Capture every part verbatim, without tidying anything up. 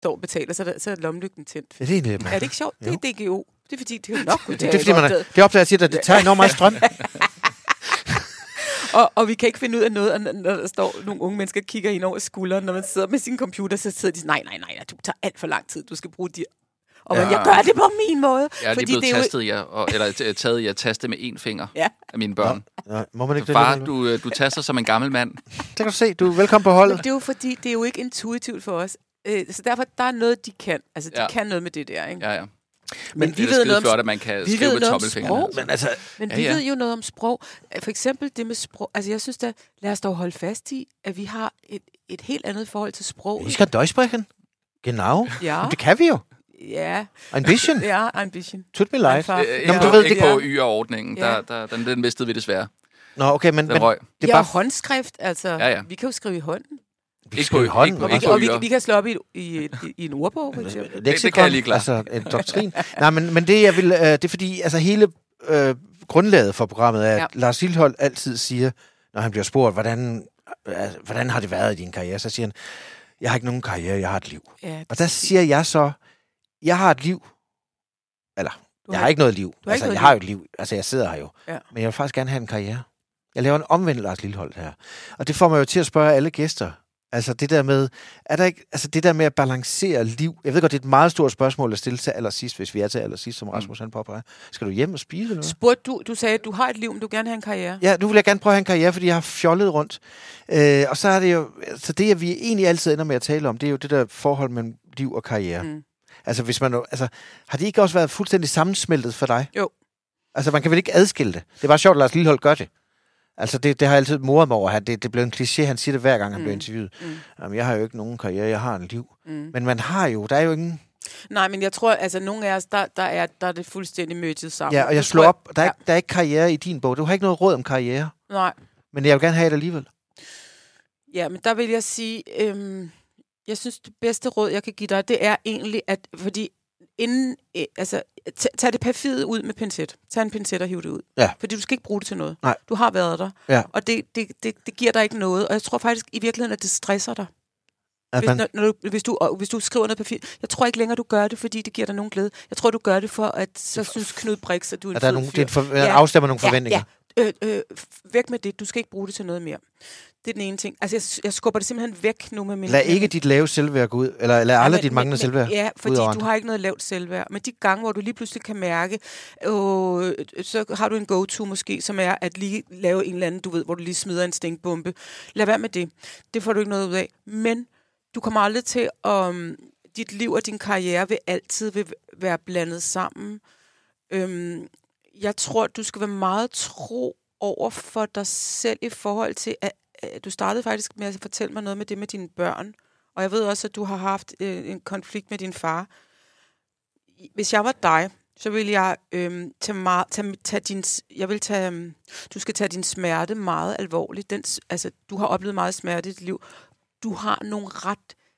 står og betaler, så er, der, så er lommelygten tændt. Ja, det er, det, er det ikke sjovt? Jo. Det er D G O. Det er fordi, det er nok. Det er fordi, man er, det opdager siger, at det tager enormt meget strøm. og, og vi kan ikke finde ud af noget, når der står nogle unge mennesker, kigger ind over skulderen, når man sidder med sin computer, så sidder de sådan, nej, nej, nej, du tager alt for lang tid, du skal bruge de... Og ja. Jeg gør det på min måde. Jeg er lige blevet tastet, ja, og, eller taget i at taste med én finger ja. af mine børn. Ja. Ja. Må man ikke så far, du, du taster som en gammel mand. Det kan du se, du er velkommen på holdet. Men det er jo fordi, det er jo ikke intuitivt for os. Så derfor, der er noget, de kan. Altså, de ja. kan noget med det der, ikke? Ja, ja. Men, men vi ved noget om, flot, at man kan vi skrive ved med tommelfingrene. Altså. Men, altså, men ja, vi ja. ved jo noget om sprog. For eksempel det med sprog. Altså, jeg synes da, lad os dog holde fast i, at vi har et, et helt andet forhold til sprog. Vi skal Deutsch sprechen. Genau. Ja. Det kan vi jo. Ja. Ambition. Ja, ambition. Tut me life. Øh, Nå, du ved ikke på Y R-ordningen. Ja. Der, der, den, den mistede vi desværre. Nå, okay, men... Den røg. Det er ja, bare håndskrift, altså. Ja, ja. Vi kan jo skrive i hånden. Vi ikke på hånden. Og, vi, og vi, vi kan slå op i, i, i, i en ordbog, for eksempel. Det, det kan jeg lige klare. Altså, en doktrin. Nej, men, men det, jeg vil... Øh, det er fordi, altså, hele øh, grundlaget for programmet er, at ja. Lars Lilholt altid siger, når han bliver spurgt, hvordan, øh, hvordan har det været i din karriere, så siger han, jeg har ikke nogen karriere, jeg har et liv. Ja, og der siger jeg så, jeg har et liv. Eller, har, jeg har ikke noget liv. Altså, jeg liv. har jo et liv. Altså, jeg sidder her jo. Ja. Men jeg vil faktisk gerne have en karriere. Jeg laver en omvendt Lars Lilholt her. Og det får mig jo til at spørge alle gæster. Altså det der med, er der ikke, altså det der med at balancere liv. Jeg ved godt, det er et meget stort spørgsmål at stille til allersidst, hvis vi er til allersidst, som Rasmus han påpeger. Skal du hjem og spise eller noget? Spurgte du, du sagde, at du har et liv, men du vil gerne have en karriere. Ja, nu vil jeg gerne prøve at have en karriere, fordi jeg har fjollet rundt. Øh, og så er det jo, så det, at vi egentlig altid ender med at tale om, det er jo det der forhold mellem liv og karriere. Mm. Altså hvis man, altså har det ikke også været fuldstændig sammensmeltet for dig? Jo. Altså man kan vel ikke adskille det? Det er bare sjovt, at Lars Lilholt gør det. Altså, det, det har jeg altid moret mig over. Det, det blev en kliché, han siger det hver gang, han mm. bliver interviewet. Mm. Jamen, jeg har jo ikke nogen karriere, jeg har en liv. Mm. Men man har jo, der er jo ingen... Nej, men jeg tror, altså, nogle af os, der, der, er, der er det fuldstændig mødtet sammen. Ja, og jeg slår op, der er, ja. ikke, der er ikke karriere i din bog. Du har ikke noget råd om karriere. Nej. Men jeg vil gerne have det alligevel. Ja, men der vil jeg sige, øhm, jeg synes, det bedste råd, jeg kan give dig, det er egentlig, at, fordi inden, øh, altså, t- tag det perfide ud med pincet. Tag en pincet og hiv det ud. Ja. Fordi du skal ikke bruge det til noget. Nej. Du har været der. Ja. Og det, det, det, det giver dig ikke noget. Og jeg tror faktisk i virkeligheden, at det stresser dig. Hvis, man... når, når du, hvis, du, hvis du skriver noget papir. Jeg tror ikke længere, du gør det, fordi det giver dig nogen glæde. Jeg tror, du gør det for, at så synes Knud Brix, at du er en at der er fed nogle, fyr. det er for, ja. afstemmer nogle forventninger. Ja, ja. Øh, øh, væk med det. Du skal ikke bruge det til noget mere. Det er den ene ting. Altså, jeg, jeg skubber det simpelthen væk nu med min... Lad ikke dit lave selvværd gå ud, eller lad aldrig ja, dit manglende selvværd Ja, fordi du har ikke noget lavt selvværd. Men de gange, hvor du lige pludselig kan mærke, øh, så har du en go-to måske, som er at lige lave en eller anden, du ved, hvor du lige smider en stinkbombe. Lad være med det. Det får du ikke noget ud af. Men du kommer aldrig til at... Um, dit liv og din karriere vil altid vil være blandet sammen. Øhm, jeg tror, du skal være meget tro over for dig selv i forhold til, at, at du startede faktisk med at fortælle mig noget med det med dine børn. Og jeg ved også, at du har haft øh, en konflikt med din far. Hvis jeg var dig, så ville jeg øh, tage, meget, tage, tage din, jeg vil tage, øh, du skal tage din smerte meget alvorligt. Den, altså, du har oplevet meget smerte i dit liv. Du har nogle ret,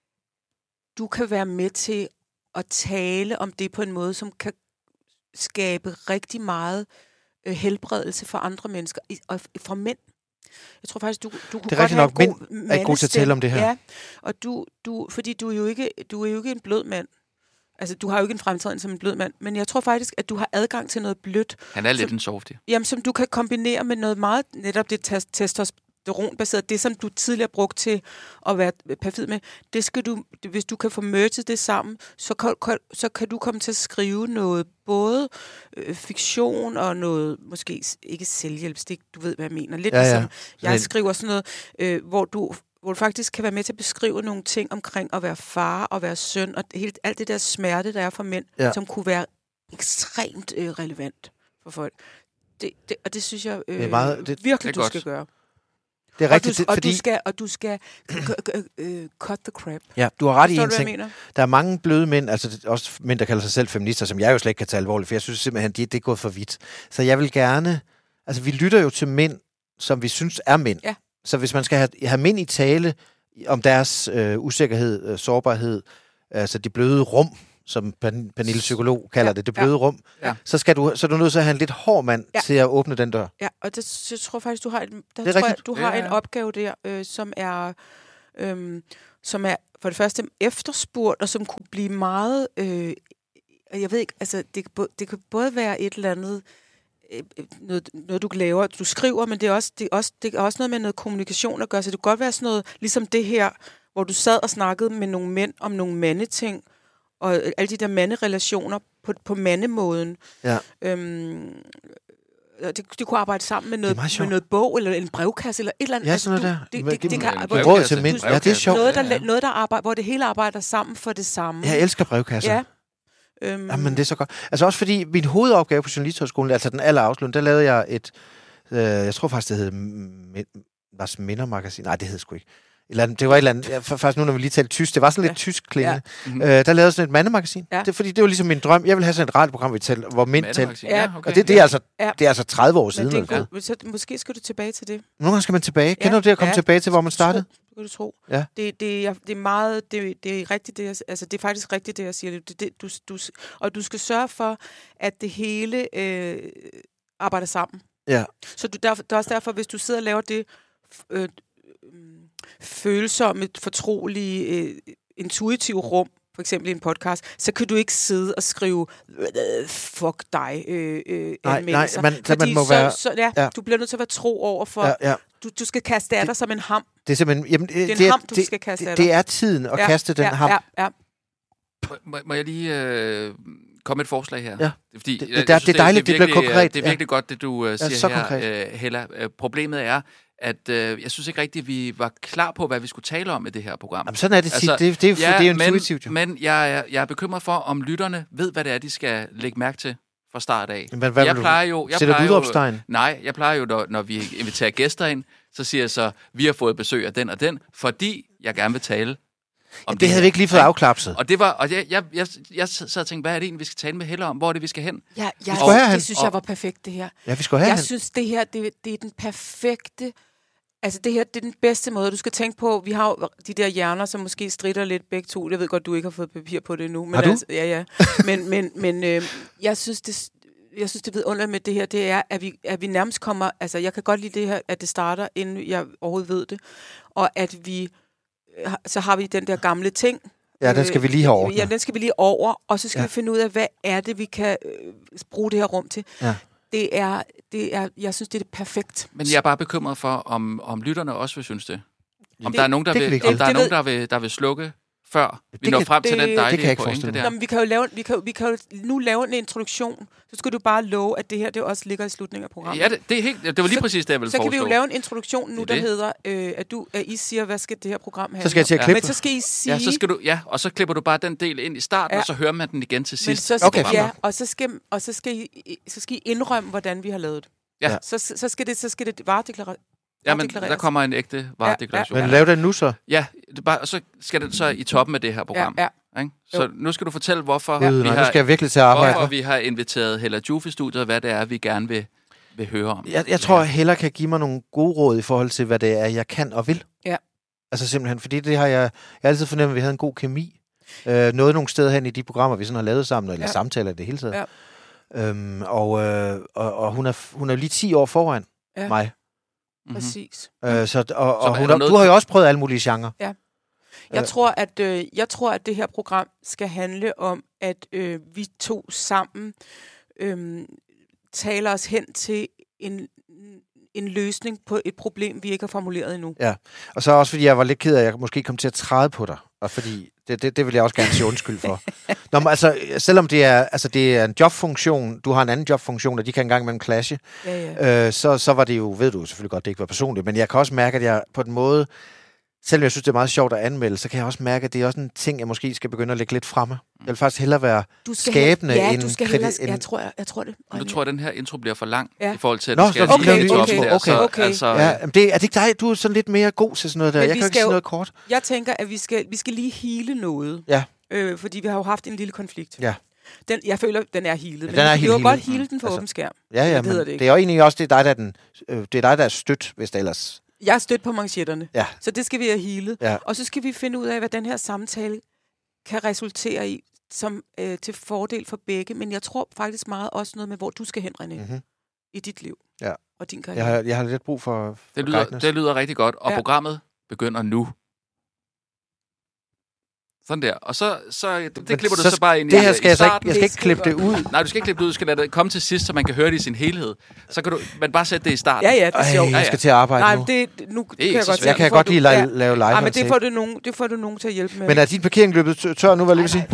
du kan være med til at tale om det på en måde, som kan skabe rigtig meget øh, helbredelse for andre mennesker, og for mænd. Jeg tror faktisk, du, du kunne det er godt nok, have en god mænd er god til at tale om det her. Ja, og du, du, fordi du er, jo ikke, du er jo ikke en blød mand. Altså, du har jo ikke en fremtræden som en blød mand, men jeg tror faktisk, at du har adgang til noget blødt. Han er lidt som, en softie. Jamen, som du kan kombinere med noget meget, netop det testosteronbaseret, det som du tidligere brugt til at være perfid med, det skal du, hvis du kan få merget det sammen, så kan, så kan du komme til at skrive noget, både øh, fiktion og noget, måske ikke selvhjælpstik, du ved, hvad jeg mener. Lidt ja, ja. ligesom, jeg skriver sådan noget, øh, hvor du hvor du faktisk kan være med til at beskrive nogle ting omkring at være far og være søn, og helt, alt det der smerte, der er for mænd, ja. Som kunne være ekstremt øh, relevant for folk. Det, det, og det synes jeg øh, det er meget, det, virkelig, det er du skal gøre. Det er rigtigt, og du, fordi... Og du skal, og du skal uh, cut the crap. Ja, du har ret i en du, ting. Der er mange bløde mænd, altså også mænd, der kalder sig selv feminister, som jeg jo slet ikke kan tage alvorligt, for jeg synes simpelthen, det, det er gået for vidt. Så jeg vil gerne... Altså, vi lytter jo til mænd, som vi synes er mænd. Ja. Så hvis man skal have, have mænd i tale om deres øh, usikkerhed, øh, sårbarhed, altså det bløde rum, som Pernille Psykolog kalder ja, det, det bløde ja, rum, ja. så skal du så er du nødt til at have en lidt hård mand ja. til at åbne den dør. Ja, og det, jeg tror faktisk, du har, et, der det tror jeg, du har ja, ja. en opgave der, øh, som er øhm, som er for det første efterspurgt, og som kunne blive meget... Øh, jeg ved ikke, altså det, det kan både være et eller andet... Noget, noget, du laver, du skriver, men det er, også, det, er også, det er også noget med noget kommunikation at gøre, så det kan godt være sådan noget, ligesom det her, hvor du sad og snakkede med nogle mænd om nogle mandeting, og alle de der manderelationer på, på mandemåden. Ja. Øhm, de, de kunne arbejde sammen med noget, med noget bog, eller en brevkasse, eller et eller andet. Ja, sådan noget altså, du, der. Det, det, det kan, hvor, råd til mænd. Ja, det er sjovt. Noget, der, noget der arbejder, hvor det hele arbejder sammen for det samme. Jeg elsker brevkasser. Ja. Øhm. Jamen, det er så godt. Altså også fordi, min hovedopgave på Journalisthøjskolen, altså den aller afslutning, der lavede jeg et, øh, jeg tror faktisk, det hed Lars Minder-magasin. Nej, det hed sgu ikke. Eller, det var et eller andet, ja, faktisk nu, når vi lige talte tysk, det var sådan lidt ja. tysk klingende. Ja. Mm-hmm. Øh, der lavede sådan et mandemagasin. Ja. Det, fordi det var ligesom min drøm. Jeg ville have sådan et radioprogram, hvor mænd talte. Ja, okay. Og det, det, er altså, ja. det er altså tredive år siden. Men det er god, så måske skal du tilbage til det. Nogle gange skal man tilbage. Kender ja. du det at komme ja. tilbage til, hvor man startede? Det kan du tro. Ja. Det, det, er, det er meget, det, det er rigtigt det, jeg, altså det er faktisk rigtigt det, jeg siger. Det, det, du, du, og du skal sørge for, at det hele øh, arbejder sammen. Ja. Så du, der, der er også derfor, hvis du sidder og laver det øh, følsomme, fortrolige, øh, intuitive rum, for eksempel i en podcast, så kan du ikke sidde og skrive fuck dig øh, øh, nej, nej, man, man må så, være... Så, ja, ja. Du bliver nødt til at være tro over for... Ja, ja. Du, du skal kaste af dig som en ham. Det er simpelthen... Jamen, det, det er en det ham, du det, skal kaste det, af dig. Det er tiden at ja, kaste den ja, ham. Ja, ja. Må, må jeg lige øh, komme med et forslag her? Ja. Fordi, det, det, det, det er dejligt, det, det bliver konkret. Det er virkelig ja. godt, det du uh, siger ja, her, uh, Hella. Uh, problemet er, at uh, jeg synes ikke rigtigt, vi var klar på, hvad vi skulle tale om i det her program. Jamen, sådan er det tit. Altså, det, det, ja, det er jo intuitivt. Jo. Men jeg er, jeg er bekymret for, om lytterne ved, hvad det er, de skal lægge mærke til fra start af. Men hvad jeg plejer jo... Jeg Sætter plejer du udråbstegn? Nej, jeg plejer jo, når, når vi inviterer gæster ind, så siger jeg så, vi har fået besøg af den og den, fordi jeg gerne vil tale. Om det, det havde vi ikke lige fået afklapset. Og det var, og jeg, jeg, jeg, jeg sad og tænkte, hvad er det egentlig, vi skal tale med Hella om? Hvor er det, vi skal hen? Ja, jeg, og, det, det synes jeg var perfekt, det her. Ja, vi skal have Jeg hen. synes, det her, det, det er den perfekte... Altså, det her, det er den bedste måde. Du skal tænke på, vi har jo de der hjerner, som måske stritter lidt begge to. Jeg ved godt, du ikke har fået papir på det endnu. Men har du? Altså, ja, ja. Men, men, men øh, jeg synes, det... Jeg synes, det vidunderligt med det her, det er, at vi, at vi nærmest kommer... Altså, jeg kan godt lide det her, at det starter, inden jeg overhovedet ved det. Og at vi... Så har vi den der gamle ting. Ja, den skal vi lige have over. Ja, den skal vi lige over. Og så skal ja. vi finde ud af, hvad er det, vi kan øh, bruge det her rum til. Ja. Det er... Det er, jeg synes, det er det perfekt. Men jeg er bare bekymret for, om, om lytterne også vil synes det. Om det, der er nogen, der, vil, det, om der, er det, nogen, der, vil, der vil slukke, før vi det når kan, frem til det, den dejlige det pointe der. Nå, men vi kan jo lave, vi kan, vi kan jo nu lave en introduktion. Så skal du bare love, at det her det også ligger i slutningen af programmet. Ja, det, det, er helt, det var lige så, præcis det, jeg ville så foreslå. Så kan vi jo lave en introduktion nu, det der det. hedder, øh, at, du, at I siger, hvad skal det her program have? Så skal jeg til at klippe. Men så skal I sige... Ja, så skal du, ja, og så klipper du bare den del ind i starten, ja. og så hører man den igen til sidst. Men så skal, okay. Ja, og så skal, og så skal, I, så skal I indrømme, hvordan vi har lavet det. Ja. Så, så skal det, så skal det varedeklarere. Ja, men der kommer en ægte varedeklaration. Ja, ja. Men lav den nu så. Ja, det bare, og så skal det så i toppen af det her program. Ja, ja. Så nu skal du fortælle, hvorfor, ja. vi, Nej, har, nu skal jeg virkelig til at arbejde. hvorfor vi har inviteret Hella Joof i studiet, og hvad det er, vi gerne vil, vil høre om. Jeg, jeg tror, at Hella kan give mig nogle gode råd i forhold til, hvad det er, jeg kan og vil. Ja. Altså simpelthen, fordi det har jeg, jeg har altid fornemmet, at vi havde en god kemi. Øh, noget nogle steder hen i de programmer, vi sådan har lavet sammen, eller ja. samtaler i det hele taget. Ja. Øhm, og, øh, og, og hun er, hun er lige ti år foran ja. mig. Præcis. Øh, så, og, og så hun, noget... du har jo også prøvet alle mulige genrer. Ja. Jeg, øh. tror, at, øh, jeg tror, at det her program skal handle om, at øh, vi to sammen øh, taler os hen til en, en løsning på et problem, vi ikke har formuleret endnu. Ja, og så også fordi jeg var lidt ked af, at jeg måske kom til at træde på dig, og fordi det, det, det vil jeg også gerne sige undskyld for. Nå, men altså, selvom det er, altså, det er en jobfunktion, du har en anden jobfunktion, og de kan engang mellem clashe, ja, ja. Øh, så, så var det jo, ved du selvfølgelig godt, det ikke var personligt, men jeg kan også mærke, at jeg på den måde, selvom jeg synes, det er meget sjovt at anmelde, så kan jeg også mærke, at det er også en ting, jeg måske skal begynde at lægge lidt fremme. Jeg vil faktisk hellere være skabende ja, end... du skal hellere, jeg tror, jeg, jeg tror det. Du tror, at den her intro bliver for lang, ja. i forhold til, at Nå, det skal okay, lige okay, okay, okay, der, okay. Altså, ja, det, er det ikke dig? Du er sådan lidt mere god til sådan noget der. Men jeg kan ikke sige noget kort. Jeg tænker, at vi skal, vi skal lige hele noget. Ja. Øh, fordi vi har jo haft en lille konflikt. Ja. Den, jeg føler, den er healet. Men den er vi kan jo godt heale den på altså, åben skærm. Ja, ja, det men det, det er jo egentlig også det er dig, der er, den, øh, det er dig, der er stødt, hvis det ellers... Jeg er stødt på manchetterne. Ja. Så det skal vi have healet. Ja. Og så skal vi finde ud af, hvad den her samtale kan resultere i, som øh, til fordel for begge. Men jeg tror faktisk meget også noget med, hvor du skal hen, René, mm-hmm. i dit liv ja. og din karriere. Jeg har, jeg har lidt brug for, for det, lyder, det lyder rigtig godt, og ja. programmet begynder nu. Sådan der. Og så, så det, det Men klipper du så så bare ind det i, her skal i jeg, så ikke, starten. jeg skal ikke klippe det ud. Nej, du skal ikke klippe det ud. Du skal lade det komme til sidst, så man kan høre det i sin helhed. Så kan du men bare sætte det i starten. Ja, ja, det er Ej, sjovt. jeg skal til at arbejde Nej, nu. det, nu Det er kan ikke jeg så godt svært. Jeg kan får godt du- lide at ja. lave, lave live. Nej, men det får, du nogen, det får du nogen til at hjælpe med. Men er din parkering løbet tør- tør nu, hvad jeg lige vil sige?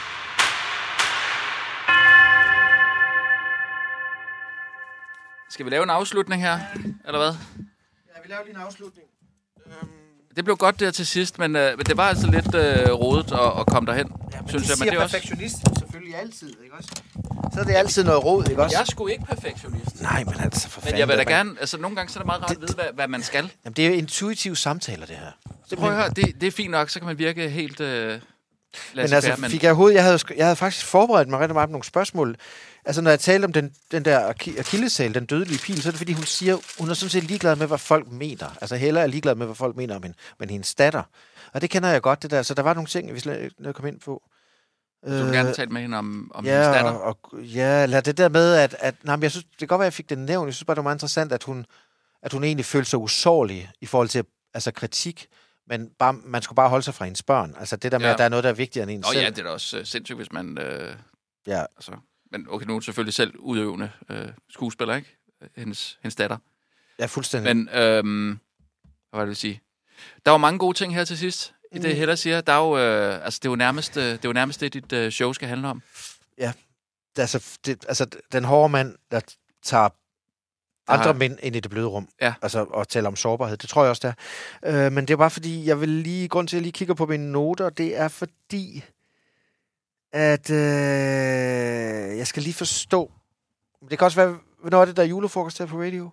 Skal vi lave en afslutning her? Eller hvad? Ja, vi laver lige en afslutning. Det blev godt der til sidst, men, øh, men det var altså lidt øh, rodet at, at komme derhen, Ja, men synes det jeg. Men siger det er også... perfektionisten selvfølgelig altid, ikke også? Så er det altid noget råd, ikke også? Jeg er sgu ikke perfektionist. Nej, men altså for Men fanden. jeg vil da man- gerne... Altså, nogle gange så er det meget rart at vide, hvad, hvad man skal. Jamen, det er jo intuitive samtaler, det her. Så prøv at høre, det, det er fint nok, så kan man virke helt... Øh, Men altså, men... fik jeg overhovedet... Jeg havde, sk- jeg havde faktisk forberedt mig rigtig meget på nogle spørgsmål. Altså, når jeg talte om den, den der aki- akilleshæl, den dødelige pil, så er det fordi, hun siger, hun er sådan set ligeglad med, hvad folk mener. Altså, Hella er ligeglad med, hvad folk mener om hende, men hendes datter. Og det kender jeg godt, det der. Så der var nogle ting, vi slet ikke kom ind på. Så du vil gerne tale med hende om, om ja, hendes datter? Og, og, ja, lad det der med, at... at nej, men jeg synes, det kan godt være, at jeg fik det nævnt. Jeg synes bare, det var meget interessant, at hun, at hun egentlig følte sig usårlig i forhold til altså, kritik. Men bare, man skulle bare holde sig fra hendes børn. Altså det der med, Ja. at der er noget, der er vigtigere end en Nå selv. ja, det er da også øh, sindssygt, hvis man... Øh, Ja. altså, men okay, nu er hun selvfølgelig selv udøvende øh, skuespiller, ikke? Hendes, hendes datter. Ja, fuldstændig. Men, øhm, hvad var det, jeg vil sige? Der var mange gode ting her til sidst. I det, Hella siger, der er jo, øh, altså, det er jo nærmest, øh, det er jo nærmest det, dit øh, show skal handle om. Ja. Det, altså, det, altså, den hårde mand, der tager andre har- mænd ind i det bløde rum. Ja. Altså, og taler om sårbarhed. Det tror jeg også, der. Øh, men det er bare fordi, jeg vil lige... Grund til, at jeg lige kigger på mine noter, det er fordi, at øh, jeg skal lige forstå... Det kan også være... Hvornår er det, der er julefrokost her på radio?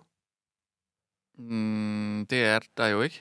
Mm, det er der jo ikke.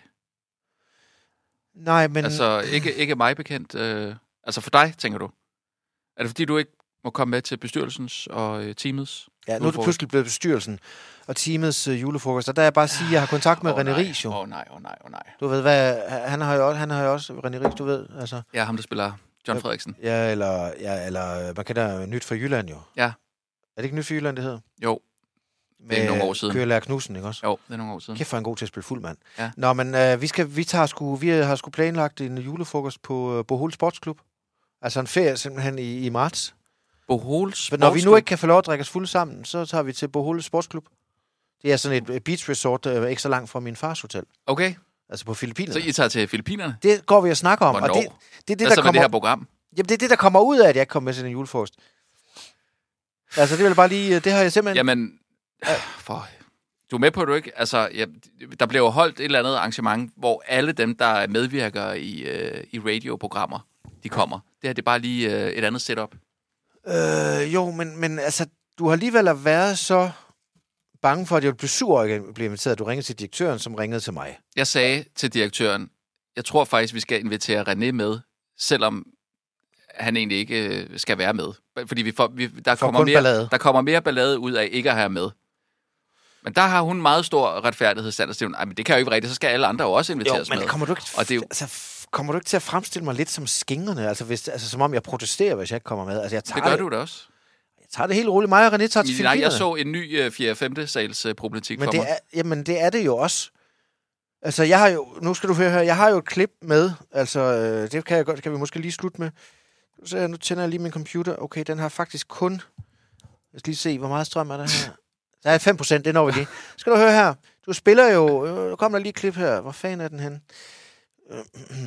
Nej, men... Altså, ikke, ikke mig bekendt. Øh, altså for dig, tænker du? Er det fordi, du ikke må komme med til bestyrelsens og øh, teamets? Ja, nu er det pludselig blevet bestyrelsen og teamets øh, julefrokost. Og der er jeg bare at sige, at jeg har kontakt med Åh, René nej. Riis jo. Åh oh, nej, åh oh, nej, åh oh, nej. Du ved, hvad... Han har jo også, han har jo også René Riis, du ved, altså... Ja, ham der spiller John Frederiksen. Ja, eller, ja, eller man kender Nyt fra Jylland jo. Ja. Er det ikke Nyt fra Jylland, det hedder? Jo, det er nogle år siden. Kørelærer Knudsen, ikke også? Jo, det er nogle år siden. Kæft for en god til at spille fuld mand. Ja. Nå, men øh, vi, skal, vi, tager sku, vi har sgu planlagt en julefrokost på øh, Bohol Sportsklub. Altså en ferie simpelthen i, i marts. Bohol Men når vi nu ikke kan få lov at drikke os fulde sammen, så tager vi til Bohol Sportsklub. Det er sådan et, et beach resort, øh, ikke så langt fra min fars hotel. Okay, Altså på Filippinerne. så I tager til Filippinerne? Det går vi og snakker om. Hvornår? Og det, det, er det, Hvad der så med kommer, det her program? jamen, det er det, der kommer ud af, at jeg ikke kommer med til en julefrokost. Altså, det vil jeg bare lige... Det har jeg simpelthen... Jamen, for... Du er med på, at du ikke... Altså, ja, der bliver jo holdt et eller andet arrangement, hvor alle dem, der medvirker i, øh, i radioprogrammer, de kommer. Det her, det er bare lige øh, et andet setup. Øh, jo, men, men altså, du har alligevel været så bange for, at jeg ville blive sur og ikke blive inviteret. Du ringede til direktøren, som ringede til mig. Jeg sagde til direktøren, jeg tror faktisk, vi skal invitere René med, selvom han egentlig ikke øh, skal være med. Fordi vi får, vi, der, For kommer kun mere, ballade. der kommer mere ballade ud af ikke at have med. Men der har hun meget stor retfærdighedsstand. Ej, men det kan jo ikke være rigtigt, så skal alle andre jo også inviteres Jo, men med. kommer du ikke, Og det er jo- altså, f- kommer du ikke til at fremstille mig lidt som skingerne? Altså, hvis, altså som om jeg protesterer, hvis jeg ikke kommer med. Altså, jeg tager Det gør du da også. Jeg tager det helt roligt. Mig og René tager til Nej, Filippinerne. jeg så en ny øh, fjerde femte sals øh, problematik Men for det mig. er, jamen, det er det jo også. Altså, jeg har jo... Nu skal du høre her. Jeg har jo et klip med. Altså, øh, det kan, jeg godt, kan vi måske lige slutte med. Så jeg, nu tænder jeg lige min computer. Okay, den har faktisk kun... Jeg skal lige se, hvor meget strøm er der her. Der er fem procent, det når vi lige. Skal du høre her. Du spiller jo... Øh, nu kommer der lige et klip her. Hvor fanden er den hen? Øh,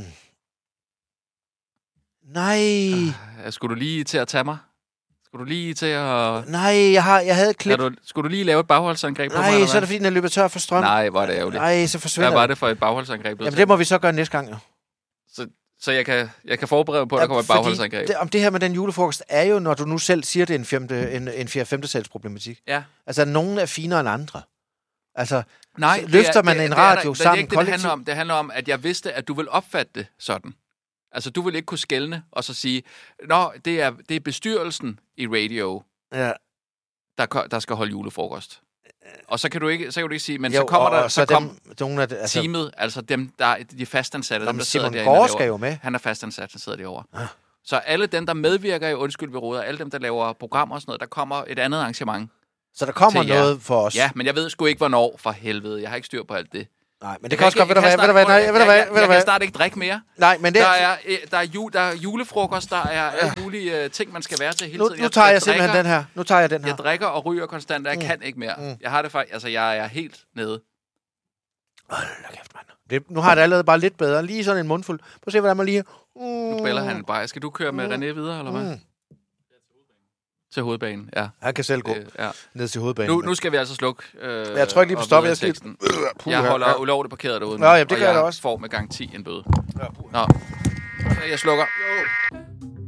Nej. Øh, Skulle du lige til at tage mig? Skulle du lige til at... Nej, jeg, har, jeg havde et klip. Du, skulle du lige lave et bagholdsangreb på mig? Nej, eller så er hvad? det fordi, den er løbet tør for strøm. Nej, hvor er det ærgerligt. Nej, så forsvinder Hvad var den. det for et bagholdsangreb? du Jamen, havde det må vi så gøre næste gang, jo. Så, så jeg, kan, jeg kan forberede mig på, at der kommer et fordi bagholdsangreb. Det, om det her med den julefrokost er jo, når du nu selv siger, det er en, femte, en, en fjerde femte sals problematik. Ja. Altså, nogen er finere end andre. Altså, Nej, så løfter det er, man det, en det radio er, der, sammen det er ikke det, det kollektivt. handler om. Det handler om, at jeg vidste, at du vil opfatte det sådan. Altså, du vil ikke kunne skelne og så sige, nå, det er, det er bestyrelsen i radio, Ja. der, ko- der skal holde julefrokost. Og så kan du ikke, så kan du ikke sige, men Jo, så kommer og, der, og så, så kom dem, nogle af det, altså, teamet, altså dem, der er de fastansatte, Nå, dem, men der sidder Simon derinde og Gård laver- skal jo med. Han er fastansat, han sidder derovre. Ah. Så alle dem, der medvirker i Undskyld, vi råder, alle dem, der laver programmer og sådan noget, der kommer et andet arrangement. Så der kommer til jer. noget for os. Ja, men jeg ved sgu ikke, hvornår, for helvede. Jeg har ikke styr på alt det. Nej, men det kan også godt, ved du hvad, ved du hvad, nej, ved du hvad, ved du hvad. Jeg kan snart ikke drikke mere. Nej, men det der er der er jul, der er julefrokost, der er alle mulige uh, ting man skal være til hele tiden. Nu, nu tager jeg, jeg simpelthen den her. Nu tager jeg den her. Jeg drikker og ryger konstant, og jeg mm. kan ikke mere. Mm. Jeg har det faktisk, altså jeg er helt nede. Hold da kæft, mand. Det, nu har det allerede bare lidt bedre. Lige sådan en mundfuld. Prøv at se, hvordan man lige... Mm. Nu bæller han bare. Skal du køre med mm. René videre, eller hvad? Mm. Til hovedbanen, ja. Han kan selv gå øh, ja. ned til hovedbanen. Nu, nu skal vi altså slukke. Øh, jeg tror ikke lige på stop. Jeg, skal... jeg holder ja. ulovligt parkeret derude nu, ja, jamen, det og gør jeg det også. får med garanti en bøde. Ja, Nå, jeg slukker. Jo.